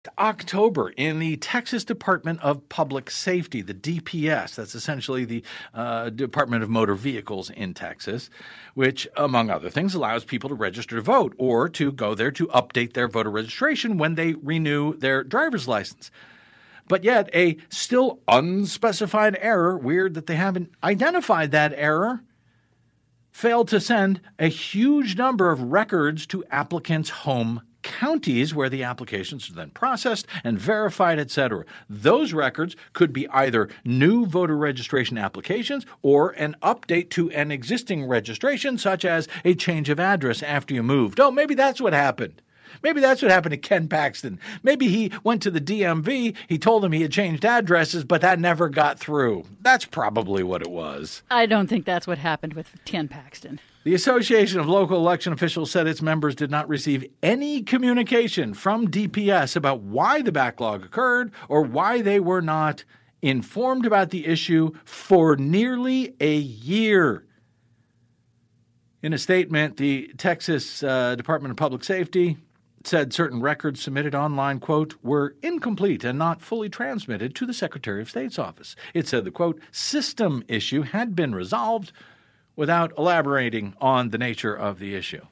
October in the Texas Department of Public Safety, the DPS, that's essentially the Department of Motor Vehicles in Texas, which, among other things, allows people to register to vote or to go there to update their voter registration when they renew their driver's license. But yet a still unspecified error, weird that they haven't identified that error, failed to send a huge number of records to applicants' home counties where the applications are then processed and verified, etc. Those records could be either new voter registration applications or an update to an existing registration, such as a change of address after you moved. Oh, maybe that's what happened. Maybe that's what happened to Ken Paxton. Maybe he went to the DMV, he told them he had changed addresses, but that never got through. That's probably what it was. I don't think that's what happened with Ken Paxton. The Association of Local Election Officials said its members did not receive any communication from DPS about why the backlog occurred or why they were not informed about the issue for nearly a year. In a statement, the Texas Department of Public Safety said certain records submitted online, quote, were incomplete and not fully transmitted to the Secretary of State's office. It said the, quote, system issue had been resolved without elaborating on the nature of the issue.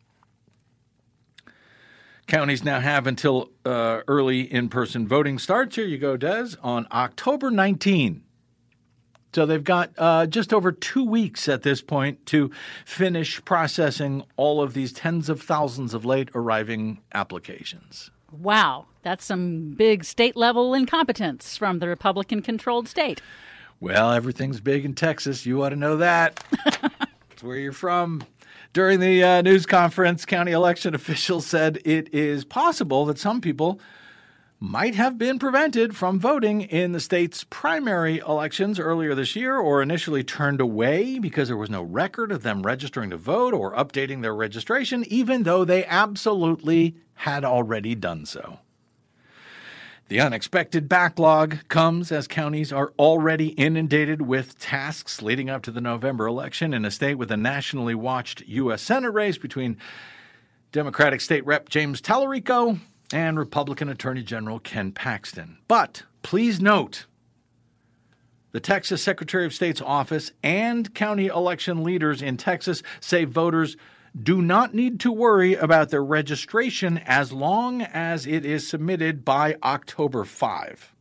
Counties now have until early in-person voting starts. Here you go, Des, on October 19. So they've got just over 2 weeks at this point to finish processing all of these tens of thousands of late arriving applications. Wow, that's some big state-level incompetence from the Republican-controlled state. Well, everything's big in Texas. You ought to know that. That's where you're from. During the news conference, county election officials said it is possible that some people might have been prevented from voting in the state's primary elections earlier this year or initially turned away because there was no record of them registering to vote or updating their registration, even though they absolutely had already done so. The unexpected backlog comes as counties are already inundated with tasks leading up to the November election in a state with a nationally watched U.S. Senate race between Democratic State Rep. James Tallarico and Republican Attorney General Ken Paxton. But please note, the Texas Secretary of State's office and county election leaders in Texas say voters do not need to worry about their registration as long as it is submitted by October 5.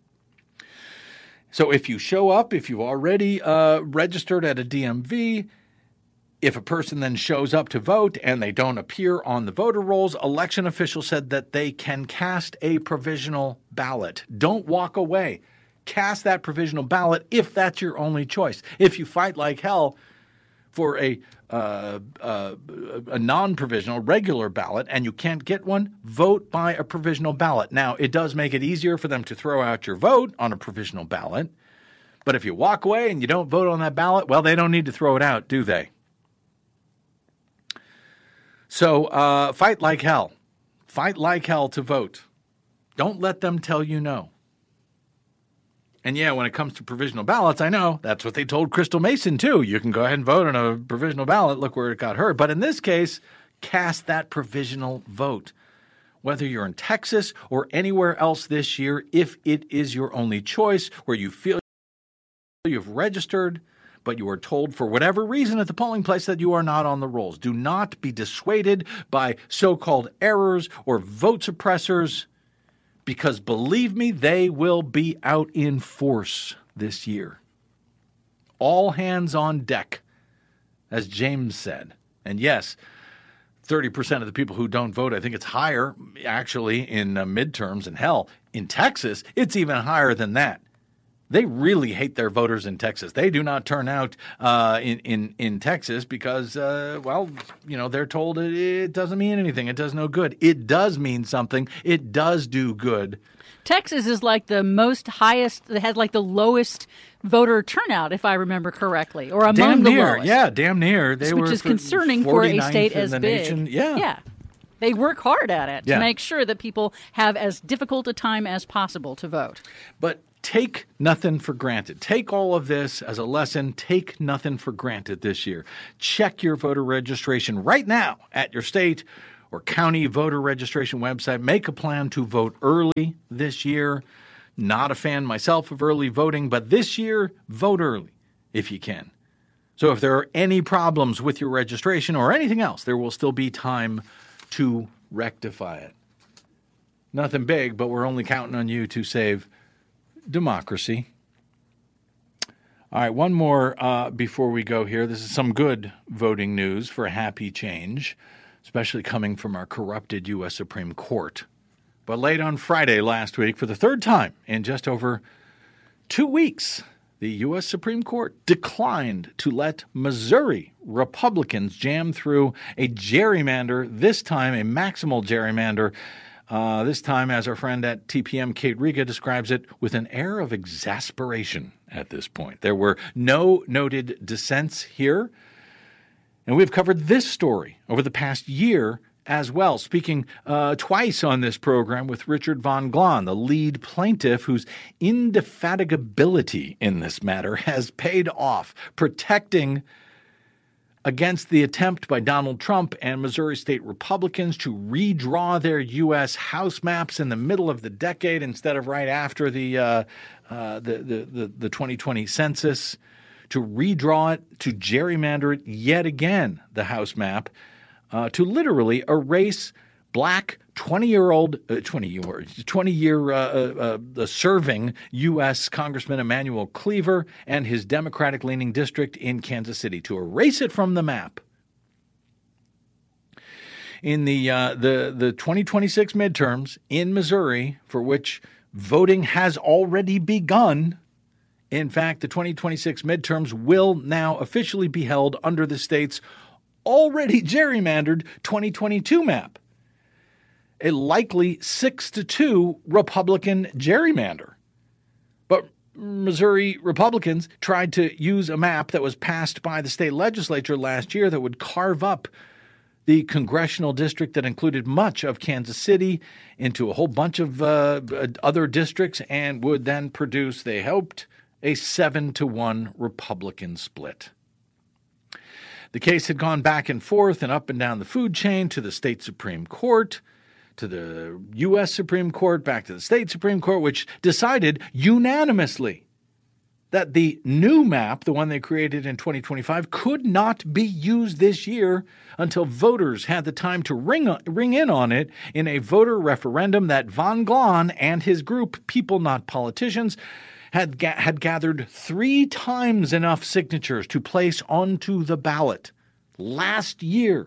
So if you show up, if you've already registered at a DMV, if a person then shows up to vote and they don't appear on the voter rolls, election officials said that they can cast a provisional ballot. Don't walk away. Cast that provisional ballot if that's your only choice. If you fight like hell for a non-provisional, regular ballot, and you can't get one, vote by a provisional ballot. Now, it does make it easier for them to throw out your vote on a provisional ballot, but if you walk away and you don't vote on that ballot, well, they don't need to throw it out, do they? So fight like hell. Fight like hell to vote. Don't let them tell you no. And yeah, when it comes to provisional ballots, I know that's what they told Crystal Mason, too. You can go ahead and vote on a provisional ballot. Look where it got her. But in this case, cast that provisional vote. Whether you're in Texas or anywhere else this year, if it is your only choice, where you feel you've registered, but you are told for whatever reason at the polling place that you are not on the rolls. Do not be dissuaded by so-called errors or vote suppressors, because believe me, they will be out in force this year. All hands on deck, as James said. And yes, 30% of the people who don't vote, I think it's higher actually in midterms, and hell, in Texas, it's even higher than that. They really hate their voters in Texas. They do not turn out in Texas because, well, you know, they're told it doesn't mean anything. It does no good. It does mean something. It does do good. Texas is like the most highest, it has like the lowest voter turnout, if I remember correctly, or among the lowest. Yeah, damn near. Which is concerning for a state as big. Nation. Yeah. They work hard at it to make sure that people have as difficult a time as possible to vote. But take nothing for granted. Take all of this as a lesson. Take nothing for granted this year. Check your voter registration right now at your state or county voter registration website. Make a plan to vote early this year. Not a fan myself of early voting, but this year, vote early if you can. So if there are any problems with your registration or anything else, there will still be time to rectify it. Nothing big, but we're only counting on you to save democracy. All right, one more before we go here. This is some good voting news for a happy change, especially coming from our corrupted U.S. Supreme Court. But late on Friday last week, for the third time in just over 2 weeks, the U.S. Supreme Court declined to let Missouri Republicans jam through a gerrymander, this time a maximal gerrymander, this time, as our friend at TPM, Kate Riga, describes it, with an air of exasperation at this point. There were no noted dissents here, and we've covered this story over the past year as well, speaking twice on this program with Richard Von Glahn, the lead plaintiff whose indefatigability in this matter has paid off, protecting against the attempt by Donald Trump and Missouri state Republicans to redraw their U.S. House maps in the middle of the decade instead of right after the 2020 census, to redraw it, to gerrymander it yet again, the House map, to literally erase black 20-year serving U.S. Congressman Emanuel Cleaver and his Democratic-leaning district in Kansas City, to erase it from the map. In the 2026 midterms in Missouri, for which voting has already begun, in fact, the 2026 midterms will now officially be held under the state's already gerrymandered 2022 map, a likely 6-2 Republican gerrymander. But Missouri Republicans tried to use a map that was passed by the state legislature last year that would carve up the congressional district that included much of Kansas City into a whole bunch of other districts and would then produce, they hoped, a 7-1 Republican split. The case had gone back and forth and up and down the food chain to the state Supreme Court, to the U.S. Supreme Court, back to the state Supreme Court, which decided unanimously that the new map, the one they created in 2025, could not be used this year until voters had the time to ring in on it in a voter referendum that Von Glahn and his group, People Not Politicians, had gathered 3 times enough signatures to place onto the ballot last year.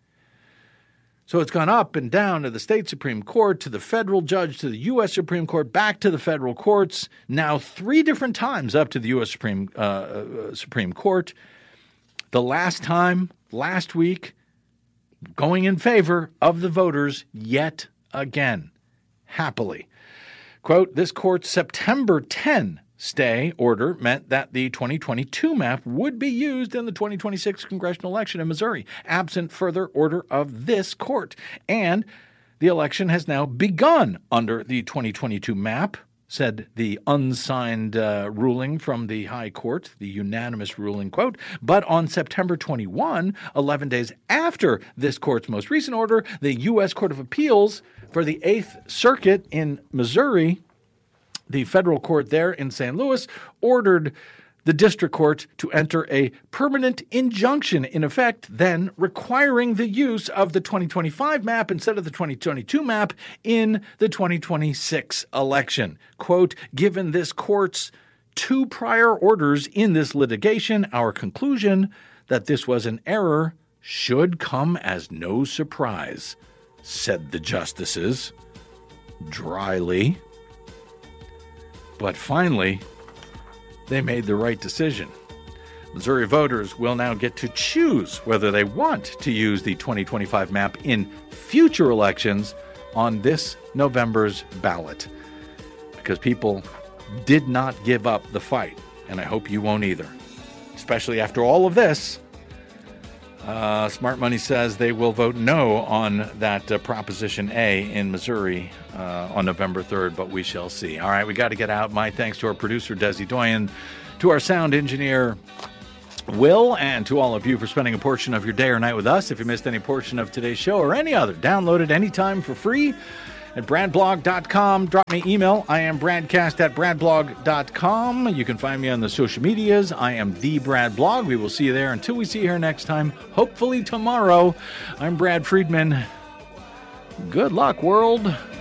So it's gone up and down to the state Supreme Court, to the federal judge, to the U.S. Supreme Court, back to the federal courts, now 3 different times up to the U.S. Supreme Court. The last time, last week, going in favor of the voters yet again, happily. Quote, this court's September 10 stay order meant that the 2022 map would be used in the 2026 congressional election in Missouri, absent further order of this court. And the election has now begun under the 2022 map, said the unsigned ruling from the high court, the unanimous ruling, quote. But on September 21, 11 days after this court's most recent order, the U.S. Court of Appeals for the 8th Circuit in Missouri, the federal court there in St. Louis, ordered the district court to enter a permanent injunction, in effect, then requiring the use of the 2025 map instead of the 2022 map in the 2026 election. Quote, given this court's 2 prior orders in this litigation, our conclusion that this was an error should come as no surprise, said the justices dryly. But finally, they made the right decision. Missouri voters will now get to choose whether they want to use the 2025 map in future elections on this November's ballot, because people did not give up the fight, and I hope you won't either. Especially after all of this, Smart Money says they will vote no on that Proposition A in Missouri on November 3rd, but we shall see. All right, we got to get out. My thanks to our producer, Desi Doyen, to our sound engineer, Will, and to all of you for spending a portion of your day or night with us. If you missed any portion of today's show or any other, download it anytime for free at bradblog.com. Drop me email. I am bradcast at bradblog.com. You can find me on the social medias. I am the Brad Blog. We will see you there. Until we see you here next time, hopefully tomorrow, I'm Brad Friedman. Good luck, world.